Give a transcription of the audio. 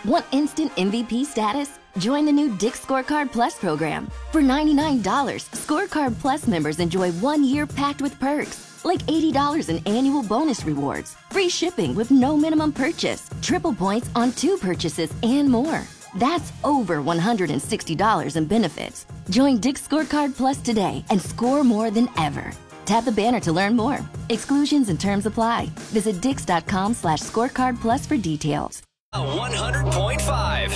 Want instant MVP status? Join the new Dick's Scorecard Plus program. For $99, Scorecard Plus members enjoy 1 year packed with perks, like $80 in annual bonus rewards, free shipping with no minimum purchase, triple points on 2 purchases, and more. That's over $160 in benefits. Join Dick's Scorecard Plus today and score more than ever. Tap the banner to learn more. Exclusions and terms apply. Visit dix.com/scorecard plus for details. 100.5